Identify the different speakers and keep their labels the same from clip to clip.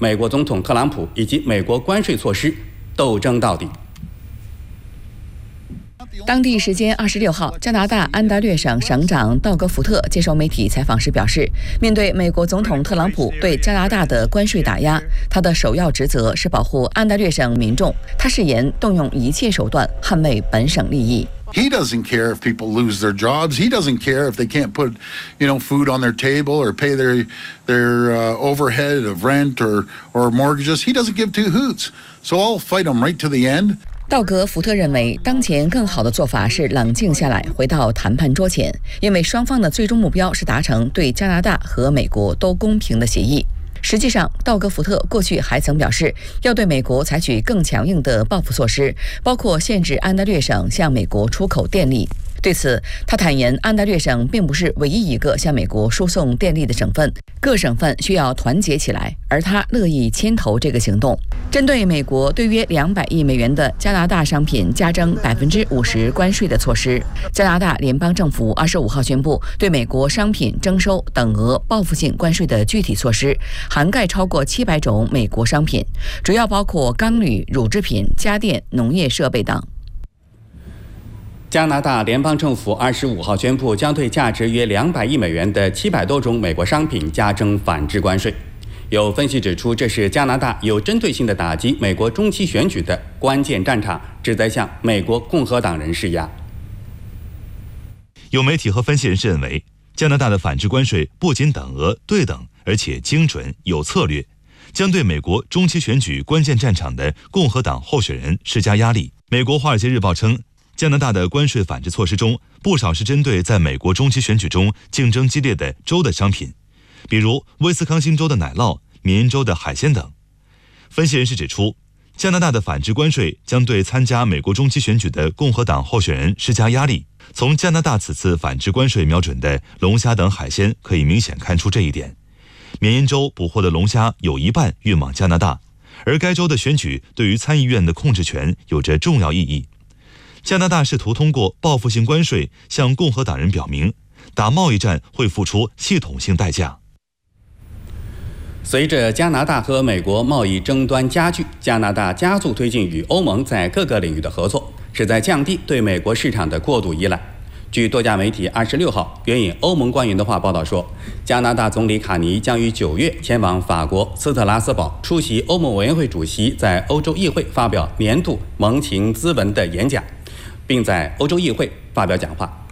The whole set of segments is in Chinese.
Speaker 1: 美国总统特朗普以及美国关税措施斗争到底。
Speaker 2: 当地时间26号，加拿大安大略省省长道格·福特接受媒体采访时表示，面对美国总统特朗普对加拿大的关税打压，他的首要职责是保护安大略省民众。他誓言动用一切手段捍卫本省利益。
Speaker 3: He doesn't care if people lose their jobs. He doesn't care if they can't put, food on their table or pay their overhead of rent or mortgages. He doesn't give two hoots. So I'll fight him right to the end.
Speaker 2: 道格·福特认为，当前更好的做法是冷静下来，回到谈判桌前，因为双方的最终目标是达成对加拿大和美国都公平的协议。实际上，道格·福特过去还曾表示，要对美国采取更强硬的报复措施，包括限制安大略省向美国出口电力。对此，他坦言，安大略省并不是唯一一个向美国输送电力的省份，各省份需要团结起来，而他乐意牵头这个行动。针对美国对约200亿美元的加拿大商品加征50%关税的措施，加拿大联邦政府25号宣布，对美国商品征收等额报复性关税的具体措施，涵盖超过700种美国商品，主要包括钢铝、乳制品、家电、农业设备等。
Speaker 1: 加拿大联邦政府25号宣布，将对价值约200亿美元的700多种美国商品加征反制关税。有分析指出，这是加拿大有针对性地打击美国中期选举的关键战场，旨在向美国共和党人施压。
Speaker 4: 有媒体和分析人士认为，加拿大的反制关税不仅等额对等，而且精准有策略，将对美国中期选举关键战场的共和党候选人施加压力。美国《华尔街日报》称，加拿大的关税反制措施中，不少是针对在美国中期选举中竞争激烈的州的商品，比如威斯康星州的奶酪、缅因州的海鲜等。分析人士指出，加拿大的反制关税将对参加美国中期选举的共和党候选人施加压力。从加拿大此次反制关税瞄准的龙虾等海鲜可以明显看出这一点。缅因州捕获的龙虾有一半运往加拿大，而该州的选举对于参议院的控制权有着重要意义。加拿大试图通过报复性关税向共和党人表明，打贸易战会付出系统性代价。
Speaker 1: 随着加拿大和美国贸易争端加剧，加拿大加速推进与欧盟在各个领域的合作，旨在降低对美国市场的过度依赖。据多家媒体26号援引欧盟官员的话报道说，加拿大总理卡尼将于9月前往法国斯特拉斯堡出席欧盟委员会主席在欧洲议会发表年度盟情咨文的演讲，并在欧洲议会发表讲话。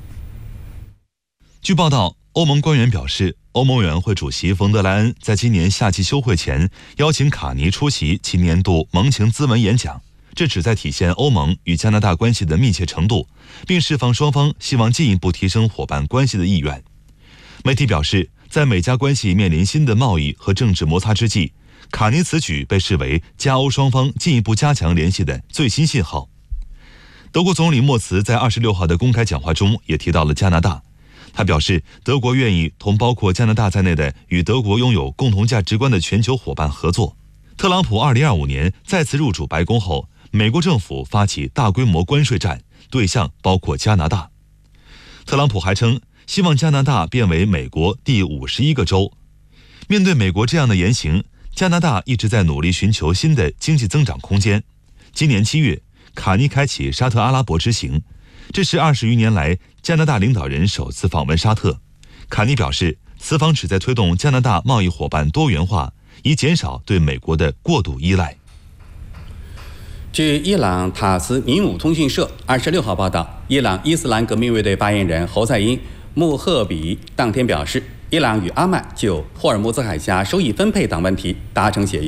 Speaker 4: 据报道，欧盟官员表示，欧盟委员会主席冯德莱恩在今年夏季休会前邀请卡尼出席其年度盟情咨文演讲，这旨在体现欧盟与加拿大关系的密切程度，并释放双方希望进一步提升伙伴关系的意愿。媒体表示，在美加关系面临新的贸易和政治摩擦之际，卡尼此举被视为加欧双方进一步加强联系的最新信号。德国总理默茨在26号的公开讲话中也提到了加拿大，他表示，德国愿意同包括加拿大在内的与德国拥有共同价值观的全球伙伴合作。特朗普2025年再次入主白宫后，美国政府发起大规模关税战，对象包括加拿大。特朗普还称，希望加拿大变为美国第51个州。面对美国这样的言行，加拿大一直在努力寻求新的经济增长空间。今年7月，卡尼开启沙特阿拉伯之行，这是20余年来加拿大领导人首次访问沙特。卡尼表示，此访旨在推动加拿大贸易伙伴多元化，以减少对美国的过度依赖。
Speaker 1: 据伊朗塔斯尼姆通讯社26号报道，伊朗伊斯兰革命卫队发言人侯赛因·穆赫比当天表示，伊朗与阿曼就霍尔木兹海峡收益分配等问题达成协议。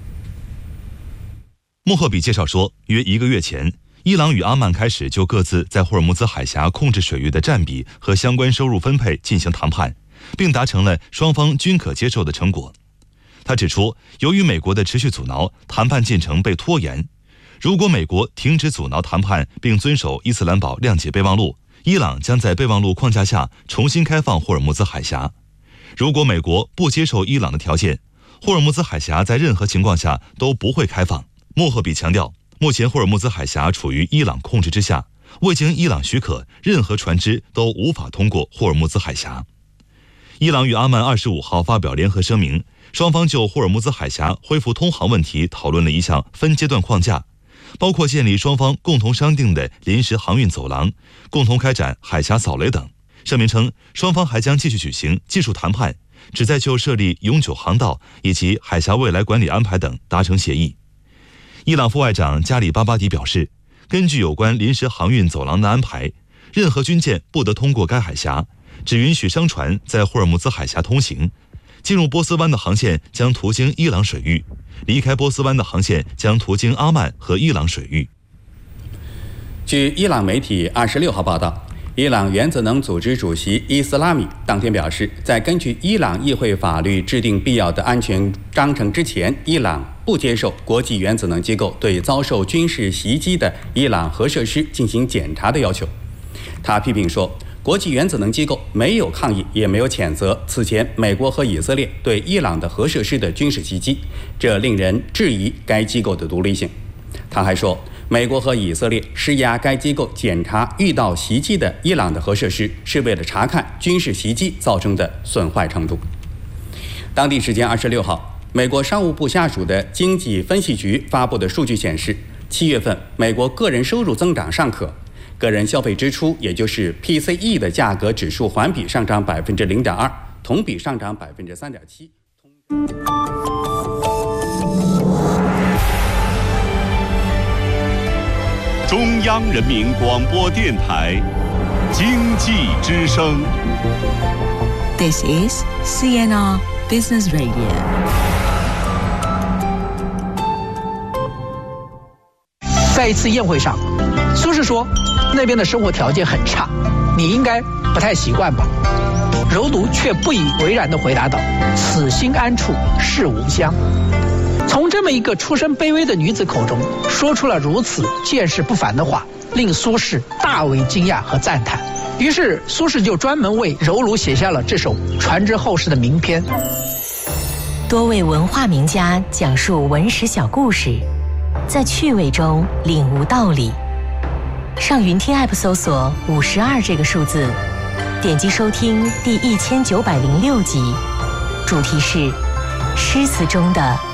Speaker 4: 穆赫比介绍说，约1个月前，伊朗与阿曼开始就各自在霍尔木兹海峡控制水域的占比和相关收入分配进行谈判，并达成了双方均可接受的成果。他指出，由于美国的持续阻挠，谈判进程被拖延。如果美国停止阻挠谈判并遵守伊斯兰堡谅解备忘录，伊朗将在备忘录框架下重新开放霍尔木兹海峡。如果美国不接受伊朗的条件，霍尔木兹海峡在任何情况下都不会开放。穆赫比强调，目前霍尔木兹海峡处于伊朗控制之下，未经伊朗许可，任何船只都无法通过霍尔木兹海峡。伊朗与阿曼25号发表联合声明， 双方就霍尔木兹海峡恢复通航问题讨论了一项分阶段框架，包括建立双方共同商定的临时航运走廊，共同开展海峡扫雷等。声明称，双方还将继续举行技术谈判，旨在就设立永久航道以及海峡未来管理安排等达成协议。伊朗副外长加里巴巴迪表示，根据有关临时航运走廊的安排，任何军舰不得通过该海峡，只允许商船在霍尔木兹海峡通行。进入波斯湾的航线将途经伊朗水域，离开波斯湾的航线将途经阿曼和伊朗水域。
Speaker 1: 据伊朗媒体26号报道，伊朗原子能组织主席伊斯拉米当天表示，在根据伊朗议会法律制定必要的安全章程之前，伊朗不接受国际原子能机构对遭受军事袭击的伊朗核设施进行检查的要求。他批评说，国际原子能机构没有抗议，也没有谴责此前美国和以色列对伊朗的核设施的军事袭击，这令人质疑该机构的独立性。他还说，美国和以色列施压该机构检查遇到袭击的伊朗的核设施，是为了查看军事袭击造成的损坏程度。当地时间26号，美国商务部下属的经济分析局发布的数据显示，7月份美国个人收入增长尚可，个人消费支出，也就是 PCE 的价格指数环比上涨 0.2%， 同比上涨 3.7%。
Speaker 5: 中央人民广播电台经济之声。
Speaker 6: This is CNR Business Radio。
Speaker 7: 在一次宴会上，苏轼说那边的生活条件很差，你应该不太习惯吧？柔奴却不以为然地回答道：“此心安处是吾乡。”从这么一个出身卑微的女子口中说出了如此见识不凡的话，令苏轼大为惊讶和赞叹。于是苏轼就专门为柔奴写下了这首传之后世的名篇。
Speaker 8: 多位文化名家讲述文史小故事，在趣味中领悟道理。上云听 App 搜索52这个数字，点击收听第1906集，主题是诗词中的